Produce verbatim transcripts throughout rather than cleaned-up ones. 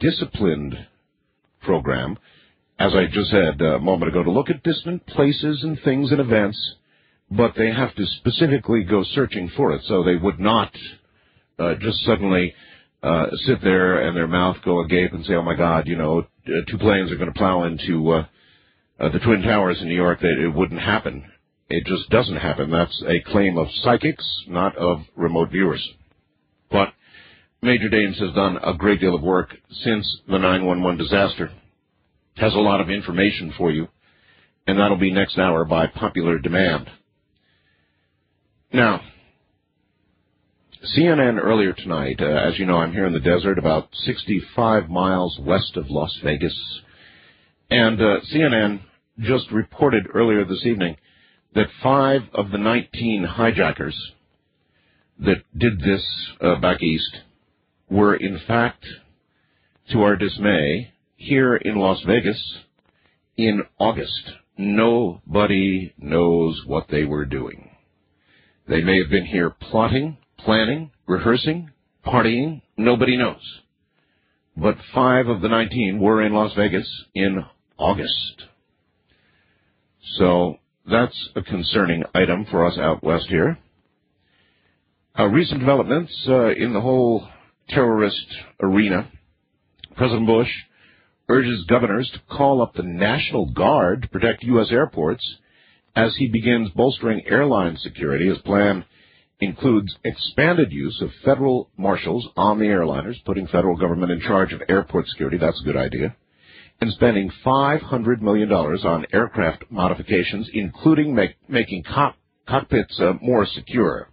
disciplined program, as I just said a moment ago, to look at distant places and things and events, but they have to specifically go searching for it. So they would not uh, just suddenly uh, sit there and their mouth go agape and say, oh, my God, you know, two planes are going to plow into uh, uh, the Twin Towers in New York. That it wouldn't happen. It just doesn't happen. That's a claim of psychics, not of remote viewers. But Major Danes has done a great deal of work since the nine one one disaster. Has a lot of information for you, and that'll be next hour by popular demand. Now, C N N earlier tonight, uh, as you know, I'm here in the desert about sixty-five miles west of Las Vegas, and uh, C N N just reported earlier this evening that five of the nineteen hijackers that did this uh, back east were, in fact, to our dismay, here in Las Vegas in August. Nobody knows what they were doing. They may have been here plotting, planning, rehearsing, partying. Nobody knows. But five of the nineteen were in Las Vegas in August. So that's a concerning item for us out west here. Uh, recent developments uh, in the whole terrorist arena. President Bush urges governors to call up the National Guard to protect U S airports as he begins bolstering airline security. His plan includes expanded use of federal marshals on the airliners, putting federal government in charge of airport security. That's a good idea. And spending five hundred million dollars on aircraft modifications, including make, making cock, cockpits uh, more secure.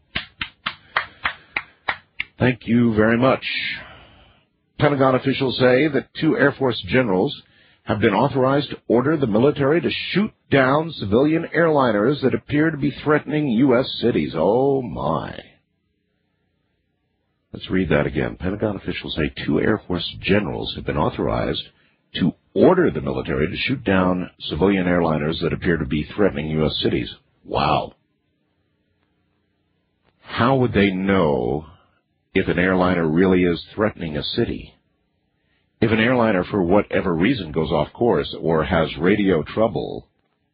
Thank you very much. Pentagon officials say that two Air Force generals have been authorized to order the military to shoot down civilian airliners that appear to be threatening U S cities. Oh, my. Let's read that again. Pentagon officials say two Air Force generals have been authorized to order the military to shoot down civilian airliners that appear to be threatening U S cities. Wow. How would they know if an airliner really is threatening a city? If an airliner, for whatever reason, goes off course or has radio trouble,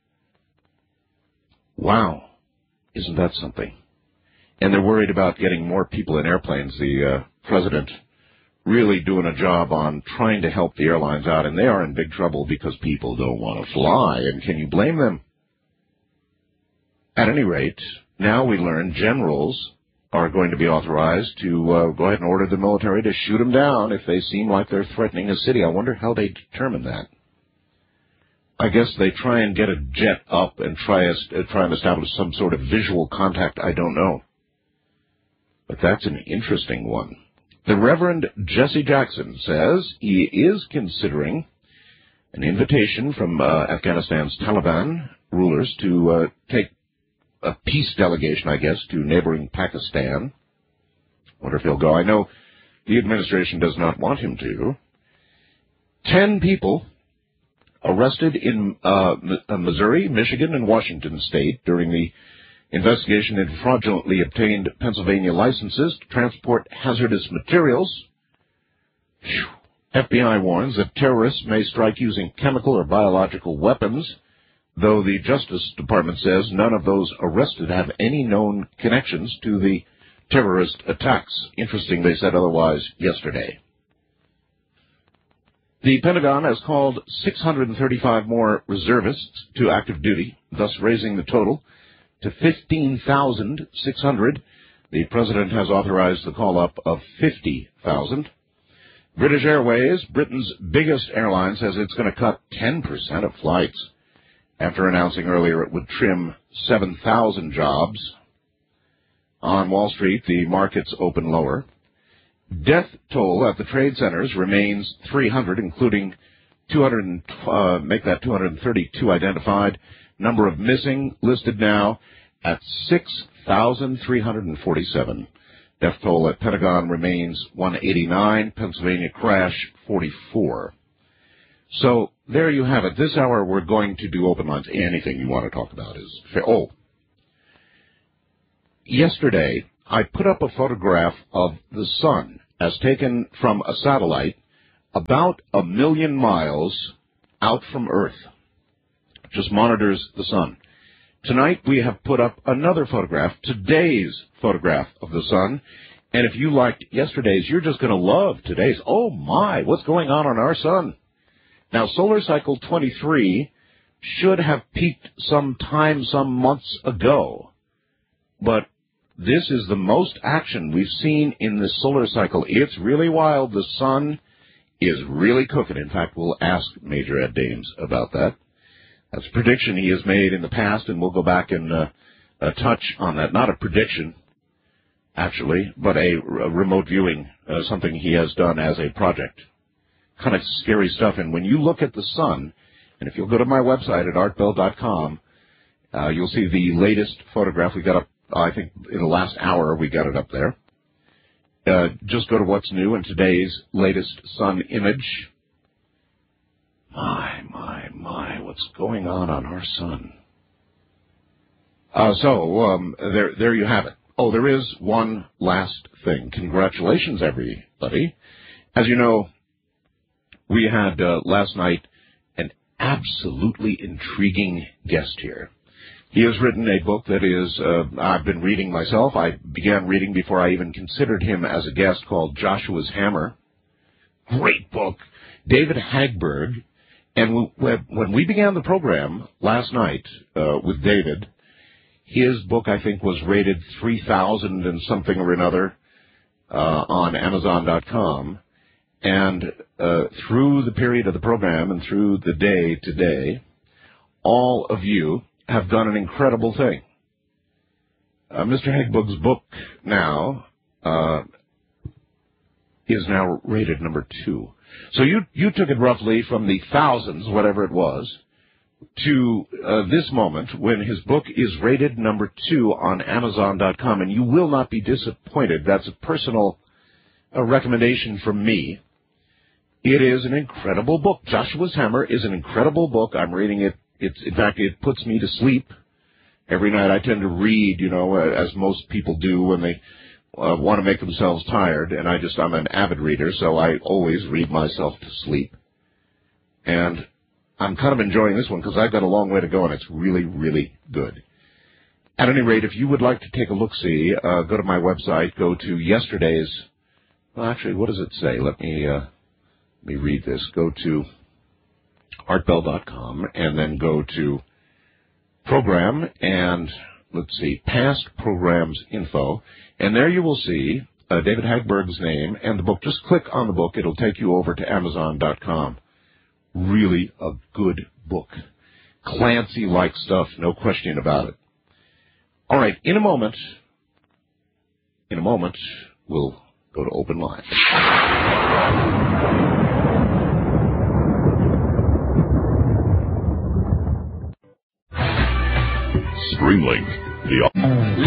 wow, isn't that something? And they're worried about getting more people in airplanes. The uh, president really doing a job on trying to help the airlines out, and they are in big trouble because people don't want to fly, and can you blame them? At any rate, now we learn generals are going to be authorized to uh, go ahead and order the military to shoot them down if they seem like they're threatening a city. I wonder how they determine that. I guess they try and get a jet up and try, a, uh, try and establish some sort of visual contact. I don't know. But that's an interesting one. The Reverend Jesse Jackson says he is considering an invitation from uh, Afghanistan's Taliban rulers to uh, take a peace delegation, I guess, to neighboring Pakistan. Wonder if he'll go. I know the administration does not want him to. Ten people arrested in uh, Missouri, Michigan, and Washington State during the investigation into fraudulently obtained Pennsylvania licenses to transport hazardous materials. Whew. F B I warns that terrorists may strike using chemical or biological weapons, though the Justice Department says none of those arrested have any known connections to the terrorist attacks. Interesting, they said otherwise yesterday. The Pentagon has called six hundred thirty-five more reservists to active duty, thus raising the total to fifteen thousand six hundred. The President has authorized the call-up of fifty thousand. British Airways, Britain's biggest airline, says it's going to cut ten percent of flights after announcing earlier it would trim seven thousand jobs. On Wall Street, the markets open lower. Death toll at the trade centers remains three hundred, including two hundred, uh, make that two hundred thirty-two identified. Number of missing listed now at six thousand three hundred forty-seven. Death toll at Pentagon remains one eighty-nine. Pennsylvania crash forty-four. So there you have it. This hour we're going to do open lines. Anything you want to talk about is fair. Oh, yesterday I put up a photograph of the sun as taken from a satellite about a million miles out from Earth. Just monitors the sun. Tonight we have put up another photograph, today's photograph of the sun. And if you liked yesterday's, you're just going to love today's. Oh my, what's going on on our sun? Now, solar cycle twenty-three should have peaked some time, some months ago. But this is the most action we've seen in this solar cycle. It's really wild. The sun is really cooking. In fact, we'll ask Major Ed Dames about that. That's a prediction he has made in the past, and we'll go back and uh, uh, touch on that. Not a prediction, actually, but a, a remote viewing, uh, something he has done as a project. Kind of scary stuff. And when you look at the sun, and if you'll go to my website at art bell dot com, uh, you'll see the latest photograph. We got up, I think, in the last hour, we got it up there. Uh, just go to what's new in today's latest sun image. My, my, my, what's going on on our sun? Uh, so, um, there, there you have it. Oh, there is one last thing. Congratulations, everybody. As you know, we had uh, last night an absolutely intriguing guest here. He has written a book that is, uh, I've been reading myself. I began reading before I even considered him as a guest, called Joshua's Hammer. Great book. David Hagberg. And when we began the program last night uh, with David, his book, I think, was rated three thousand and something or another uh, on Amazon dot com. And uh, through the period of the program and through the day today, all of you have done an incredible thing. Uh, Mister Hagberg's book now uh, is now rated number two. So you you took it roughly from the thousands, whatever it was, to uh, this moment when his book is rated number two on Amazon dot com, and you will not be disappointed. That's a personal uh, recommendation from me. It is an incredible book. Joshua's Hammer is an incredible book. I'm reading it. It's, in fact, it puts me to sleep. Every night I tend to read, you know, as most people do when they Uh, want to make themselves tired, and I just, I'm an avid reader, so I always read myself to sleep. And I'm kind of enjoying this one because I've got a long way to go, and it's really, really good. At any rate, if you would like to take a look-see, uh, go to my website, go to yesterday's, well, actually, what does it say? Let me, uh, let me read this. Go to art bell dot com, and then go to program, and let's see, past programs info. And there you will see uh, David Hagberg's name and the book. Just click on the book. It'll take you over to Amazon dot com. Really a good book. Clancy-like stuff, no question about it. All right, in a moment, in a moment, we'll go to open line. Springlink, the